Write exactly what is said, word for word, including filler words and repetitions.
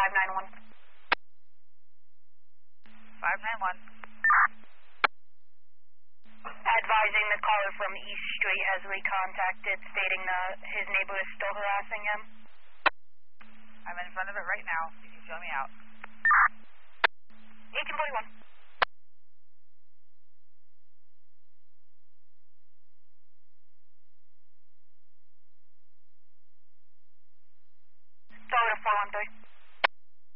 five nine one. five nine one. Advising the caller from East Street as we contacted, stating that his neighbor is still harassing him. I'm in front of it right now. You can show me out. eighteen forty-one. Florida four one three.